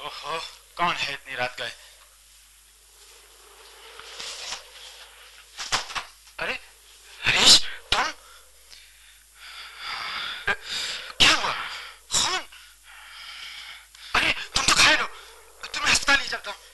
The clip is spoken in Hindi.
ओहो, कौन है इतनी रात गए? अरे हरीश, तुम? क्या हुआ? खून? अरे तुम तो घायल हो, तुम्हें अस्पताल ले चलता हूँ।